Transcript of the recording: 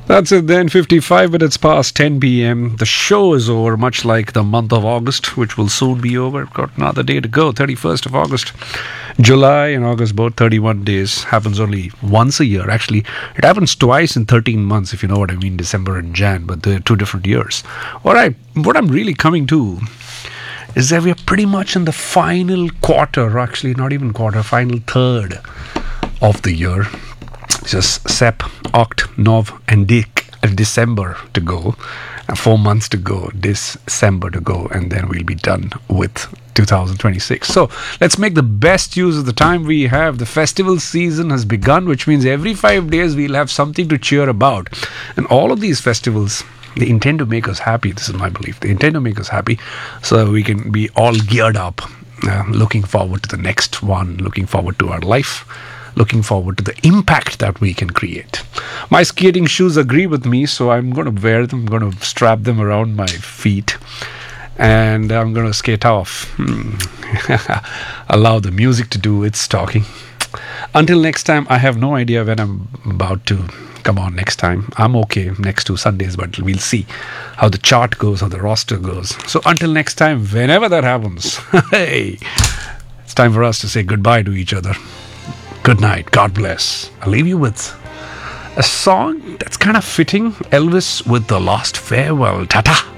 That's it then, 55 minutes past 10 p.m. The show is over, much like the month of August, which will soon be over. We've got another day to go, 31st of August. July and August, both 31 days. Happens only once a year. Actually, it happens twice in 13 months, if you know what I mean, December and Jan, but they're two different years. What I'm really coming to is that we're pretty much in the final quarter, or actually not even quarter, final third of the year. Just Sep, Oct, Nov, and December to go. 4 months to go, December to go, and then we'll be done with 2026. So let's make the best use of the time we have. The festival season has begun, which means every 5 days we'll have something to cheer about. And all of these festivals, they intend to make us happy. This is my belief. They intend to make us happy so we can be all geared up, looking forward to the next one, looking forward to our life, looking forward to the impact that we can create. My skating shoes agree with me, so I'm going to wear them. I'm going to strap them around my feet, and I'm going to skate off. Allow the music to do its talking. Until next time, I have no idea when I'm about to come on next time. I'm okay next 2 Sundays, but we'll see how the chart goes, how the roster goes. So until next time, whenever that happens, hey, it's time for us to say goodbye to each other. Good night. God bless. I'll leave you with a song that's kind of fitting. Elvis with The Last Farewell. Ta-ta.